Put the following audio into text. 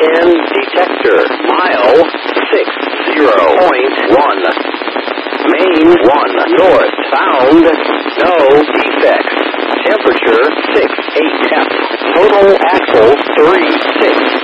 10 detector. Mile 60.1. Main 1 north. Found no defects. Temperature 6 8 temp. Total axle 3 6.